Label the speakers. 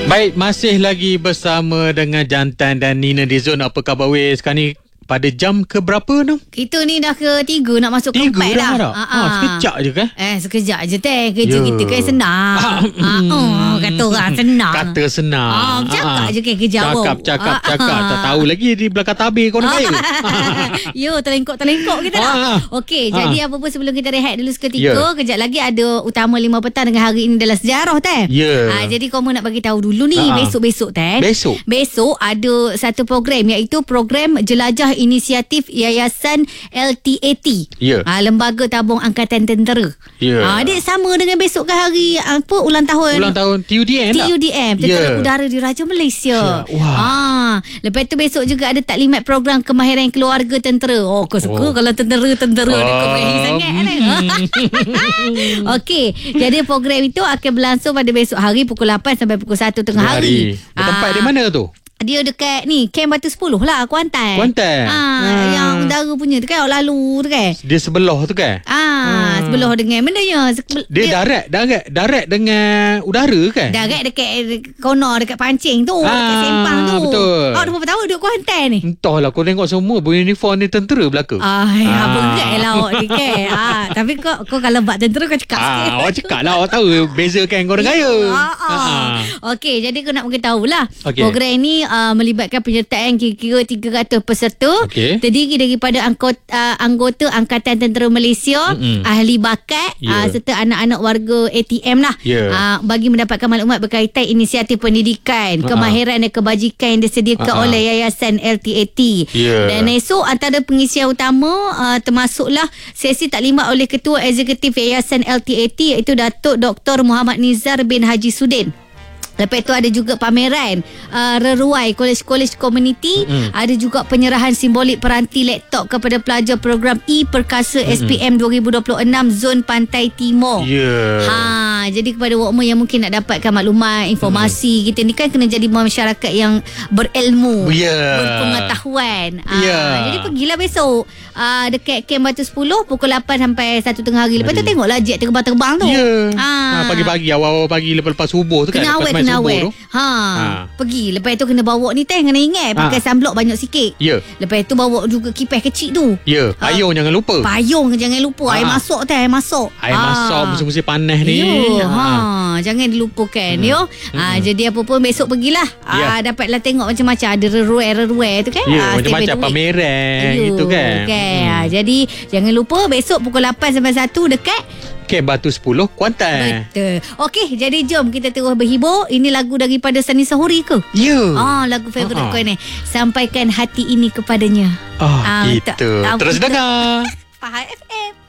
Speaker 1: Baik, masih lagi bersama dengan Jantan dan Nina di Zone. Apa khabar weh? Sekarang ni pada jam ke berapa tu?
Speaker 2: Kita ni dah ke 3 nak masuk ke 4 dah.
Speaker 1: Sekejap je kan?
Speaker 2: Sekejap je teh. Kerja kita kan senang. Kata orang senang.
Speaker 1: Kata senang.
Speaker 2: Cakap je kan kerja awak.
Speaker 1: Cakap. Tak tahu lagi di belakang tabir kau nak kaya.
Speaker 2: Yo, terlengkok kita dah. Okey, jadi apa pun sebelum kita rehat dulu seketika, kejap lagi ada utama 5 petang dengan hari ini dalam sejarah teh. Jadi kau nak bagi tahu dulu ni besok teh. Besok ada satu program, iaitu program jelajah inisiatif Yayasan LTAT. Lembaga Tabung Angkatan Tentera. Adik sama dengan besok ke hari ulang tahun
Speaker 1: TUDM
Speaker 2: Tentera Udara Diraja Malaysia. Lepas tu besok juga ada taklimat program kemahiran keluarga tentera. Kau suka kalau tentera dia kemahiran sangat kan? Okey, jadi program itu akan berlangsung pada besok hari pukul 8 sampai pukul 1 tengah hari.
Speaker 1: Tempat di mana tu?
Speaker 2: Dia dekat ni Camp Batu 10 lah, Kuantan. Yang udara punya tu kan, lalu tu kan.
Speaker 1: Dia sebelah tu kan?
Speaker 2: Sebelah dengan mana ya?
Speaker 1: Dia darat dengan udara kan?
Speaker 2: Darat dekat kono dekat pancing tu, dekat sempang tu.
Speaker 1: Betul.
Speaker 2: Dah berapa tahun duduk Kuantan ni?
Speaker 1: Entahlah, kau tengok semua beruniform ni tentera belaka.
Speaker 2: Berat lah awak ni kan. Tapi kau kalau buat tentera kau cakap sikit.
Speaker 1: Awak cakap lah, awak tahu bezakan kau dengan gaya.
Speaker 2: Okey, jadi kau nak beritahu lah. Program ni melibatkan penyertaan kira-kira 300 peserta, terdiri daripada anggota Angkatan Tentera Malaysia, ahli bakat, serta anak-anak warga ATM lah, bagi mendapatkan maklumat berkaitan inisiatif pendidikan, kemahiran dan kebajikan yang disediakan oleh Yayasan LTAT. Dan esok antara pengisian utama termasuklah sesi taklimat oleh Ketua Eksekutif Yayasan LTAT, iaitu Datuk Dr. Muhammad Nizar bin Haji Sudin. Lepas tu ada juga pameran reruai kolej-kolej komuniti. Ada juga penyerahan simbolik peranti laptop kepada pelajar program E-Perkasa SPM 2026 Zon Pantai Timur. Jadi kepada wakmu yang mungkin nak dapatkan maklumat, informasi, kita ni kan kena jadi masyarakat yang berilmu, berpengetahuan. Jadi pergilah besok dekat Camp Batu 10 pukul 8 sampai 1 tengah hari. Lepas tu tengoklah jet terbang-terbang tu.
Speaker 1: Pagi-pagi, awal-awal pagi lepas subuh tu kan.
Speaker 2: Kena awet. Pergi. Lepas tu kena bawa ni teh, kena ingat pakai sunblock banyak sikit. Lepas tu bawa juga kipas kecil tu.
Speaker 1: Payung jangan lupa.
Speaker 2: Air masuk teh, air masuk
Speaker 1: musim-musim panas ni.
Speaker 2: Jangan dilupakan. Jadi apa pun besok pergilah. Dapatlah tengok macam-macam. Ada reruai tu kan.
Speaker 1: Macam-macam pameran gitu kan.
Speaker 2: Jadi jangan lupa besok pukul 8 sampai 1 dekat
Speaker 1: Camp Batu 10 Kuantan.
Speaker 2: Betul. Okey, jadi jom kita terus berhibur. Ini lagu daripada Sani Sahuri ke? Lagu favourite kau ni. Sampaikan hati ini kepadanya.
Speaker 1: Gitu. Terus dengar
Speaker 2: Faham FM.